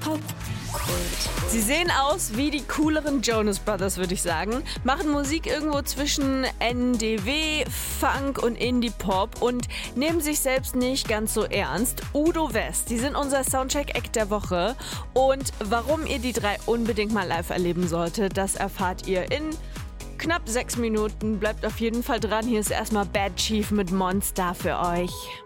Popkult. Sie sehen aus wie die cooleren Jonas Brothers, würde ich sagen. Machen Musik irgendwo zwischen NDW, Funk und Indie-Pop und nehmen sich selbst nicht ganz so ernst. Udo West, die sind unser Soundcheck-Act der Woche. Und warum ihr die drei unbedingt mal live erleben solltet, das erfahrt ihr in knapp 6 Minuten. Bleibt auf jeden Fall dran. Hier ist erstmal Bad Chief mit Monster für euch.